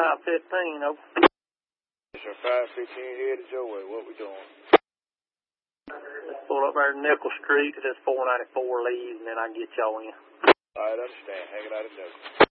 515, over. Sir, 515 headed your way. What we doing? Let's pull up there to Nickel Street, because it's 494 leaves, and then I can get y'all in. All right, understand. Hanging out at Nickel.